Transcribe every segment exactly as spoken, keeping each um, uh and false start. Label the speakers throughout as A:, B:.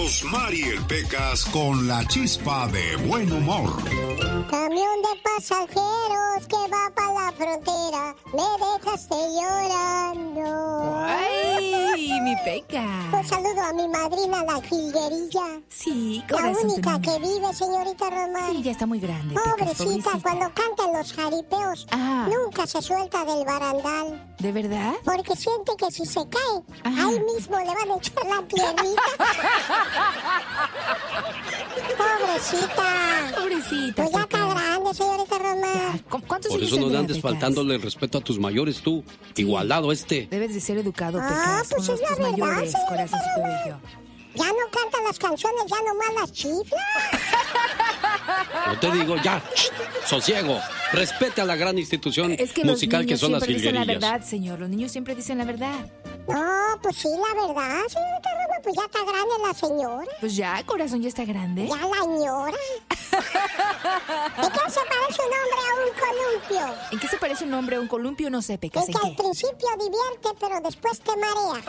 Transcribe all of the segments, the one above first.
A: Rosmarie el Pecas con la chispa de buen humor.
B: Camión de pasajeros que va para la frontera, me dejaste llorando.
C: ¡Ay, mi Peca!
B: Un saludo a mi madrina, la jilguerilla.
C: Sí,
B: la
C: corazón.
B: única que vive, señorita Román.
C: Sí, ya está muy grande.
B: Pobrecita,
C: Pecas, pobrecita.
B: cuando cantan los jaripeos,
C: ah.
B: nunca se suelta del barandal.
C: ¿De verdad?
B: Porque siente que si se cae,
C: Ajá.
B: ahí mismo le van a echar la tierrita. Pobrecita.
C: Pobrecita.
B: Pues ya está grande, señorita Román.
C: ¿Cuántos
D: Por
C: años
D: eso no le
C: tendrá,
D: andes
C: Pecas?
D: faltándole el respeto a tus mayores tú.
C: Sí.
D: Igualado este.
C: Debes de ser educado, Pecas.
B: Ah, pues
C: con
B: es la
C: tus
B: verdad,
C: mayores,
B: señorita
C: corazoncito
B: Román.
C: bello.
B: Ya no cantan las canciones, ya nomás las chifla.
D: No te digo, ya, sosiego. Respete a la gran institución
C: Es que
D: musical
C: los
D: que
C: niños
D: son las
C: siempre dicen la
D: jilguerillas.
C: verdad, señor. Los niños siempre dicen la verdad.
B: No, pues sí, la verdad, señorita Román, pues ya está grande la señora.
C: Pues ya, corazón, ya está grande.
B: Ya la ñora. ¿De qué se parece un hombre a un columpio?
C: ¿En qué se parece un hombre a un columpio? No sé, Pecas.
B: Es
C: ¿En
B: que al
C: qué?
B: principio divierte, pero después te marea.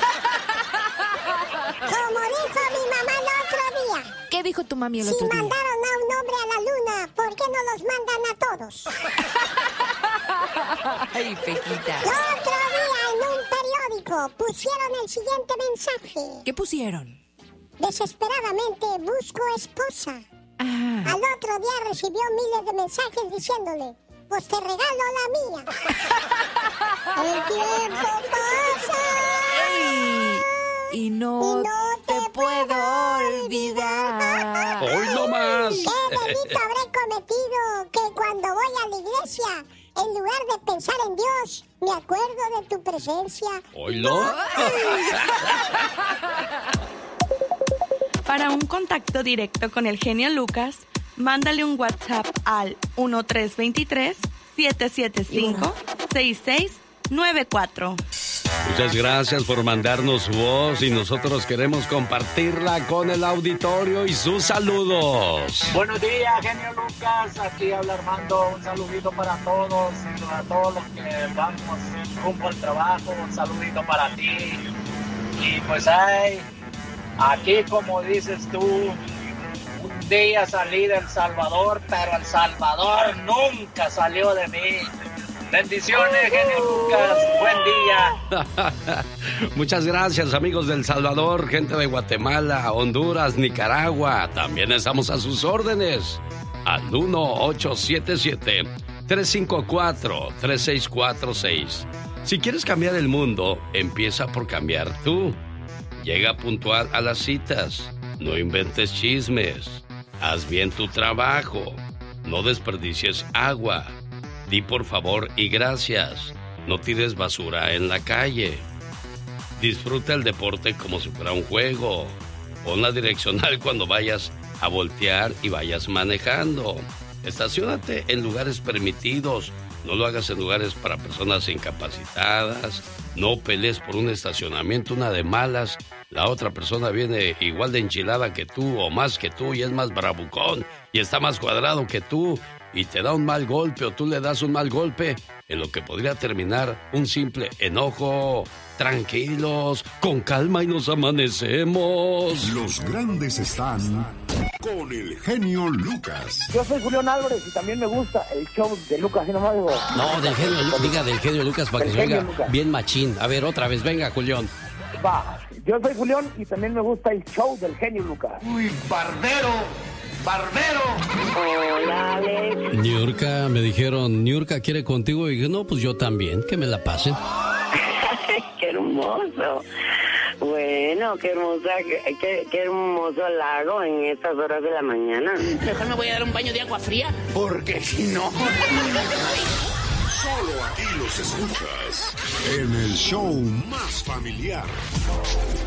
B: Como dijo mi mamá el otro día.
C: ¿Qué dijo tu mami el
B: Si
C: otro día?
B: mandaron a un hombre a la luna, ¿por qué no los mandan a todos?
C: Ay, Pequita.
B: El otro día en un periódico pusieron el siguiente mensaje.
C: ¿Qué pusieron?
B: Desesperadamente busco esposa.
C: Ah.
B: Al otro día recibió miles de mensajes diciéndole, pues te regalo la mía. El tiempo pasa.
C: Ey, y no,
B: Y no
C: te,
B: te
C: puedo
B: puedo
C: olvidar.
D: ¡Hoy no más!
B: ¿Qué delito habré cometido que cuando voy a la iglesia, en lugar de pensar en Dios, me acuerdo de tu presencia?
D: ¿Oílo?
E: Para un contacto directo con el genio Lucas, mándale un WhatsApp al uno tres dos tres, siete siete cinco, seis seis nueve cuatro.
D: Muchas gracias por mandarnos su voz y nosotros queremos compartirla con el auditorio y sus saludos.
F: Buenos días, genio Lucas. Aquí habla Armando. Un saludito para todos, para todos los que vamos rumbo al trabajo. Un saludito para ti. Y pues, ay, aquí como dices tú, un día salí de El Salvador, pero El Salvador nunca salió de mí. Bendiciones, genio Lucas. Buen día.
D: Muchas gracias, amigos del Salvador, gente de Guatemala, Honduras, Nicaragua. También estamos a sus órdenes. Al uno ocho siete siete, tres cinco cuatro, tres seis cuatro seis. Si quieres cambiar el mundo, empieza por cambiar tú. Llega puntual a las citas. No inventes chismes. Haz bien tu trabajo. No desperdicies agua. Di por favor y gracias. No tires basura en la calle. Disfruta el deporte como si fuera un juego. Pon la direccional cuando vayas a voltear y vayas manejando. Estaciónate en lugares permitidos. No lo hagas en lugares para personas incapacitadas. No pelees por un estacionamiento, una de malas. La otra persona viene igual de enchilada que tú o más que tú y es más bravucón y está más cuadrado que tú y te da un mal golpe o tú le das un mal golpe en lo que podría terminar un simple enojo. Tranquilos, con calma y nos amanecemos.
A: Los grandes están con el genio Lucas.
F: Yo soy Julián Álvarez y también me gusta el show de Lucas. ¿Sí nomás digo?
D: No, del genio, Lu- diga del genio Lucas para que
F: Del
D: se
F: genio
D: oiga
F: Lucas.
D: bien machín. A ver, otra vez, venga, Julián.
F: Va. Yo soy Julián y también me gusta el show del genio Lucas.
G: Uy, barbero, barbero.
F: Hola, Alex.
D: Niurka, me dijeron, Niurka quiere contigo. Y dije, no, pues yo también, que me la pasen.
H: Qué hermoso. Bueno, qué hermosa, qué, qué, qué hermoso lago en estas horas de la mañana.
I: Mejor me voy a dar un baño de agua fría, porque si no...
A: Solo aquí los escuchas en el show más familiar.